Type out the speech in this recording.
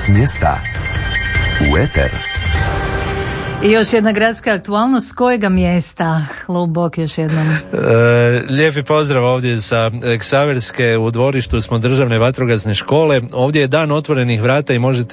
S mjesta u eter. I još jedna gradska aktualnost, s kojega mjesta? Lubok još jednom. Lijepi pozdrav ovdje sa Ksaverske, u dvorištu smo Državne vatrogasne škole. Ovdje je dan otvorenih vrata i možete